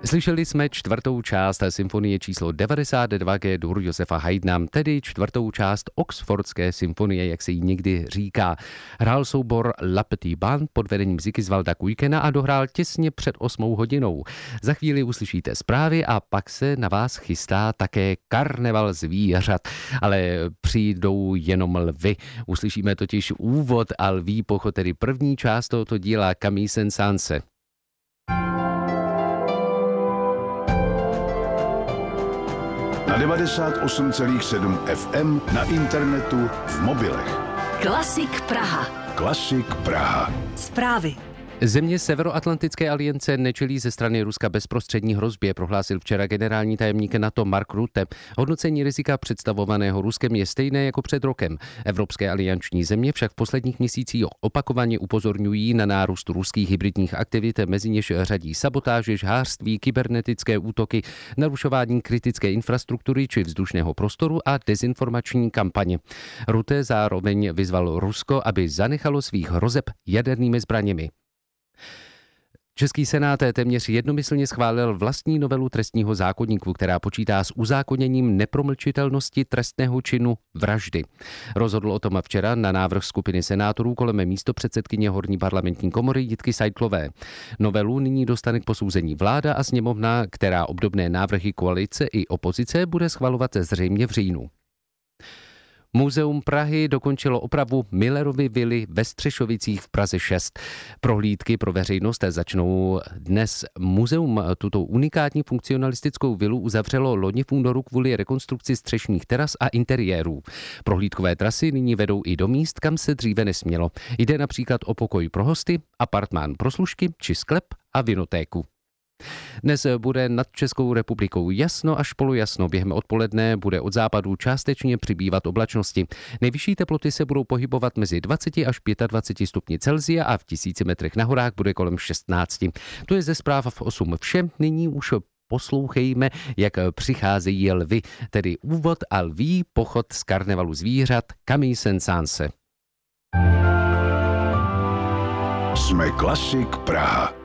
Slyšeli jsme čtvrtou část symfonie číslo 92 G-dur Josefa Haydna, tedy čtvrtou část Oxfordské symfonie, jak se jí někdy říká. Hrál soubor La Petite Bande pod vedením Sigisvalda Kuikena a dohrál těsně před 8 hodinou. Za chvíli uslyšíte zprávy a pak se na vás chystá také karneval zvířat, ale přijdou jenom lvy. Uslyšíme totiž úvod a lví pochod, tedy první část tohoto díla Camille Saint-Saëns. Na 98,7 FM, na internetu, v mobilech. Klasik Praha. Klasik Praha. Zprávy. Země Severoatlantické aliance nečelí ze strany Ruska bezprostřední hrozbě, prohlásil včera generální tajemník NATO Mark Rutte. Hodnocení rizika představovaného Ruskem je stejné jako před rokem. Evropské alianční země však v posledních měsících opakovaně upozorňují na nárůst ruských hybridních aktivit, mezi něž řadí sabotáže, žhářství, kybernetické útoky, narušování kritické infrastruktury či vzdušného prostoru a dezinformační kampaně. Rutte zároveň vyzval Rusko, aby zanechalo svých hrozeb jadernými zbraněmi. Český senát téměř jednomyslně schválil vlastní novelu trestního zákoníku, která počítá s uzákoněním nepromlčitelnosti trestného činu vraždy. Rozhodl o tom včera na návrh skupiny senátorů kolem místopředsedkyně horní parlamentní komory Jitky Seitlové. Novelu nyní dostane k posouzení vláda a sněmovna, která obdobné návrhy koalice i opozice bude schvalovat zřejmě v říjnu. Muzeum Prahy dokončilo opravu Millerovy vily ve Střešovicích v Praze 6. Prohlídky pro veřejnost začnou dnes. Muzeum tuto unikátní funkcionalistickou vilu uzavřelo loni v únoru kvůli rekonstrukci střešních teras a interiérů. Prohlídkové trasy nyní vedou i do míst, kam se dříve nesmělo. Jde například o pokoj pro hosty, apartmán pro služky či sklep a vinotéku. Dnes bude nad Českou republikou jasno až polojasno. Během odpoledne bude od západu částečně přibývat oblačnosti. Nejvyšší teploty se budou pohybovat mezi 20 až 25 stupni Celsia a v 1000 metrech na horách bude kolem 16. To je ze zpráv v 8 vše. Nyní už poslouchejme, jak přicházejí lvy, tedy úvod a lví pochod z karnevalu zvířat Camille Saint-Saëns. Jsme Klasik Praha.